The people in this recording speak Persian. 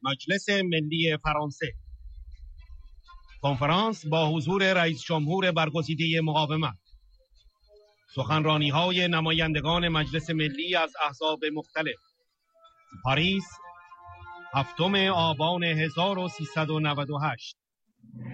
مجلس ملی فرانسه. کنفرانس با حضور رئیس جمهور برگزیده مقاومت. سخنرانی‌های نمایندگان مجلس ملی از احزاب مختلف. پاریس، 7 آبان 1398.